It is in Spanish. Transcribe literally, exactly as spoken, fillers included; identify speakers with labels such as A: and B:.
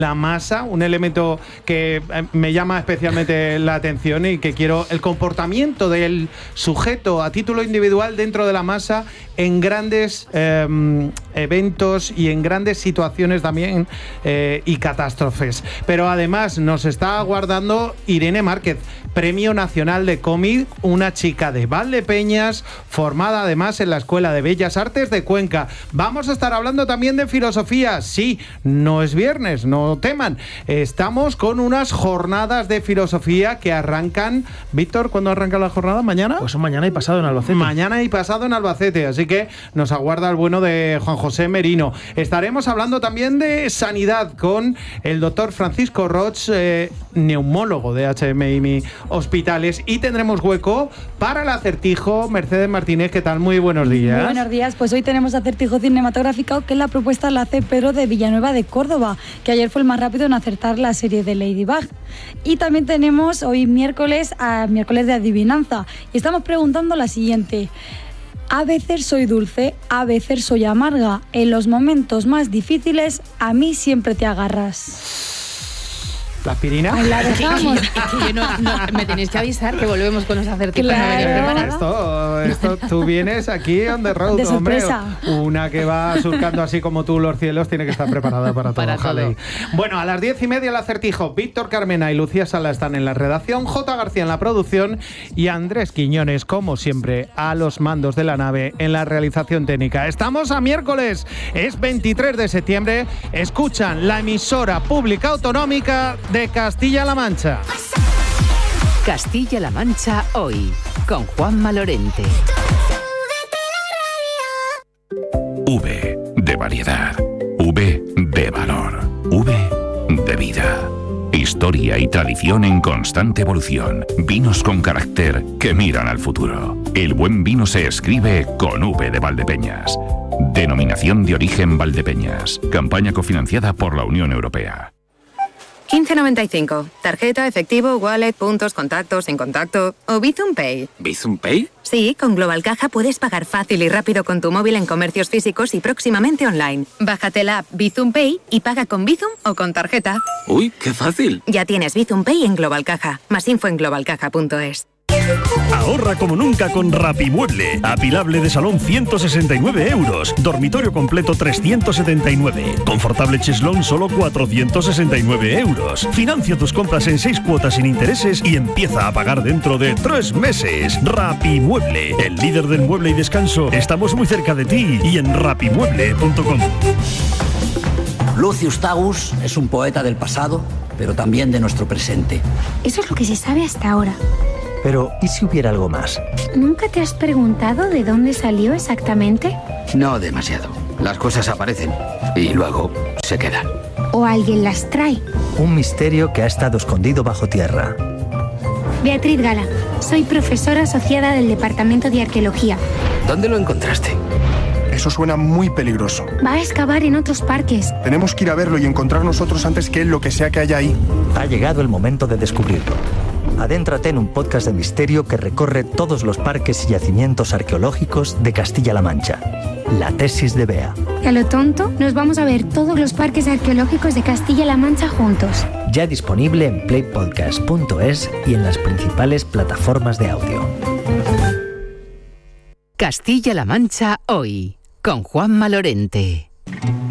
A: La masa, un elemento que me llama especialmente la atención y que quiero, el comportamiento del sujeto a título individual dentro de la masa en grandes eh, eventos y en grandes situaciones también eh, y catástrofes. Pero además nos está aguardando Irene Márquez, Premio Nacional de Cómic, una chica de Valdepeñas, formada además en la Escuela de Bellas Artes de Cuenca. Vamos a estar hablando también de filosofía. Sí, no es viernes, no teman. Estamos con unas jornadas de filosofía que arrancan. Víctor, ¿cuándo arranca la jornada? ¿Mañana?
B: Pues son mañana y pasado en Albacete.
A: Mañana y pasado en Albacete, así que nos aguarda el bueno de Juan José Merino. Estaremos hablando también de sanidad con el doctor Francisco Roig, eh, neumólogo de H M I Hospitales, y tendremos hueco para el acertijo. Mercedes Martínez, ¿qué tal? Muy buenos días.
C: Muy buenos días, pues hoy tenemos acertijo cinematográfico, que la propuesta la hace Pedro de Villanueva de Córdoba, que ayer fue el más rápido en acertar la serie de Ladybug. Y también tenemos hoy miércoles, a miércoles de adivinanza, y estamos preguntando la siguiente: a veces soy dulce, a veces soy amarga, en los momentos más difíciles a mí siempre te agarras.
A: ¿La aspirina?
C: Ahí la dejamos.
D: Es que yo no, no, me tenéis que avisar que volvemos con los acertijos.
C: Claro.
D: No venía preparada.
A: Esto, esto, tú vienes aquí on the road,
C: de
A: hombre.
C: sorpresa.
A: Una que va surcando así como tú los cielos tiene que estar preparada para todo.
D: Para todo.
A: Bueno, a las diez y media el acertijo. Víctor Carmena y Lucía Sala están en la redacción, J. García en la producción y Andrés Quiñones, como siempre, a los mandos de la nave en la realización técnica. Estamos a miércoles, es veintitrés de septiembre. Escuchan la emisora pública autonómica de Castilla-La Mancha.
E: Castilla-La Mancha hoy, con Juanma Lorente.
F: V de variedad, V de valor, V de vida. Historia y tradición en constante evolución. Vinos con carácter que miran al futuro. El buen vino se escribe con V de Valdepeñas. Denominación de origen Valdepeñas. Campaña cofinanciada por la Unión Europea.
G: quince noventa y cinco. Tarjeta, efectivo, wallet, puntos, contactos, sin contacto o Bizum Pay.
H: ¿Bizum Pay?
G: Sí, con Global Caja puedes pagar fácil y rápido con tu móvil en comercios físicos y próximamente online. Bájate la app Bizum Pay y paga con Bizum o con tarjeta.
H: ¡Uy, qué fácil!
G: Ya tienes Bizum Pay en Global Caja. Más info en global caja punto es.
I: Ahorra como nunca con Rapimueble. Apilable de salón ciento sesenta y nueve euros. Dormitorio completo trescientos setenta y nueve. Confortable cheslón solo cuatrocientos sesenta y nueve euros. Financia tus compras en seis cuotas sin intereses y empieza a pagar dentro de tres meses. Rapimueble, el líder del mueble y descanso. Estamos muy cerca de ti y en rapimueble punto com.
J: Lucius Tagus es un poeta del pasado, pero también de nuestro presente.
K: Eso es lo que se sabe hasta ahora.
L: Pero, ¿y si hubiera algo más?
K: ¿Nunca te has preguntado de dónde salió exactamente?
H: No demasiado. Las cosas aparecen y luego se quedan.
K: ¿O alguien las trae?
L: Un misterio que ha estado escondido bajo tierra.
K: Beatriz Gala, soy profesora asociada del Departamento de Arqueología.
H: ¿Dónde lo encontraste?
M: Eso suena muy peligroso.
K: Va a excavar en otros parques.
M: Tenemos que ir a verlo y encontrar nosotros antes que él lo que sea que haya ahí.
L: Ha llegado el momento de descubrirlo. Adéntrate en un podcast de misterio que recorre todos los parques y yacimientos arqueológicos de Castilla-La Mancha. La tesis de Bea.
K: Y a lo tonto, nos vamos a ver todos los parques arqueológicos de Castilla-La Mancha juntos.
L: Ya disponible en play podcast punto es y en las principales plataformas de audio.
E: Castilla-La Mancha hoy, con Juanma Lorente.